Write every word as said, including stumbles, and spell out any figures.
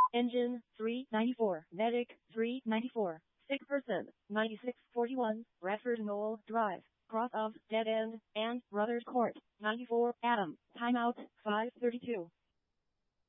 Engine, three ninety-four. Medic, three ninety-four. Sick person, ninety-six forty-one. Bradford Knoll Drive. Cross of Dead End and Brothers Court, ninety-four. Adam. Timeout, five thirty-two.